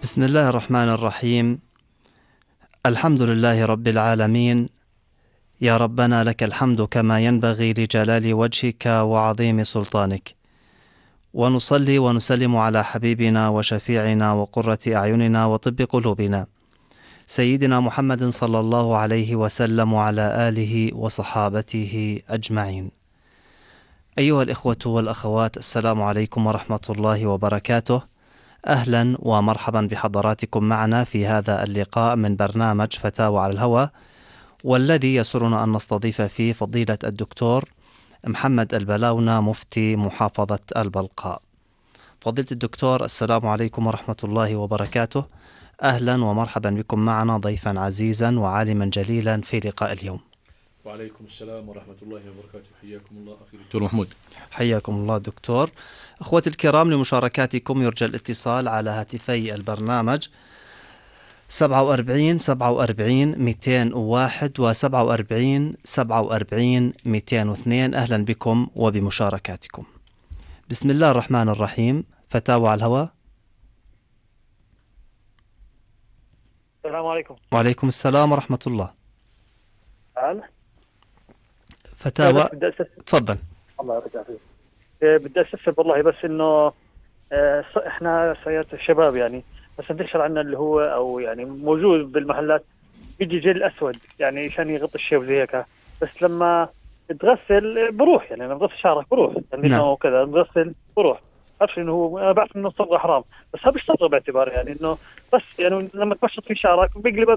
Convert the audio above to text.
بسم الله الرحمن الرحيم. الحمد لله رب العالمين. يا ربنا لك الحمد كما ينبغي لجلال وجهك وعظيم سلطانك، ونصلي ونسلم على حبيبنا وشفيعنا وقرة أعيننا وطب قلوبنا سيدنا محمد صلى الله عليه وسلم وعلى آله وصحابته أجمعين. أيها الإخوة والأخوات، السلام عليكم ورحمة الله وبركاته. أهلا ومرحبا بحضراتكم معنا في هذا اللقاء من برنامج فتاوى على الهواء، والذي يسرنا أن نستضيف فيه فضيلة الدكتور محمد البلاونة مفتي محافظة البلقاء. فضيلة الدكتور، السلام عليكم ورحمة الله وبركاته. أهلا ومرحبا بكم معنا ضيفا عزيزا وعالما جليلا في لقاء اليوم. وعليكم السلام ورحمة الله وبركاته. حياكم الله أخي دكتور محمود. حياكم الله دكتور. أخوتي الكرام، لمشاركاتكم يرجى الاتصال على هاتفي البرنامج 47 47 201 و 47 47 202. أهلا بكم وبمشاركاتكم. بسم الله الرحمن الرحيم. فتاوى على الهواء. السلام عليكم. وعليكم السلام ورحمة الله. تعال. فتاوى. تفضل. الله يرجع فيك. بدي استفسر والله، بس انه احنا سيارة الشباب يعني، بس انتشر عنا اللي هو او يعني موجود بالمحلات، بيجي جل اسود يعني عشان يغطي الشيب زي هيك، بس لما تغسل بروح، يعني لما تغسل شعرك بروح، يعني نعم. انه كذا تغسل بروح. بعرفش انه هو، انا بعرف انه الصبغه حرام، بس هذا مش صبغه باعتبار يعني انه بس يعني لما تمشط في شعرك بيقلب